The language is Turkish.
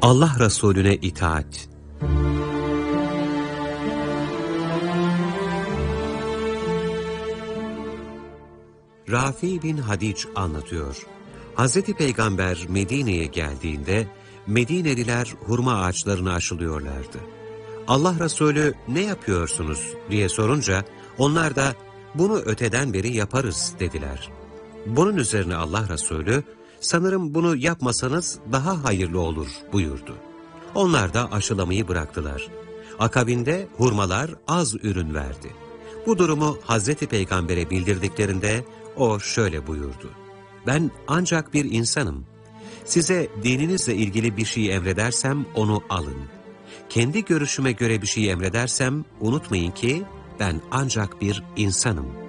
Allah Resulüne itaat. Rafi bin Hadic anlatıyor. Hazreti Peygamber Medine'ye geldiğinde Medineliler hurma ağaçlarını aşılıyorlardı. Allah Resulü ne yapıyorsunuz diye sorunca onlar da bunu öteden beri yaparız dediler. Bunun üzerine Allah Resulü sanırım bunu yapmasanız daha hayırlı olur buyurdu. Onlar da aşılamayı bıraktılar. Akabinde hurmalar az ürün verdi. Bu durumu Hazreti Peygamber'e bildirdiklerinde o şöyle buyurdu. Ben ancak bir insanım. Size dininizle ilgili bir şey emredersem onu alın. Kendi görüşüme göre bir şey emredersem unutmayın ki ben ancak bir insanım.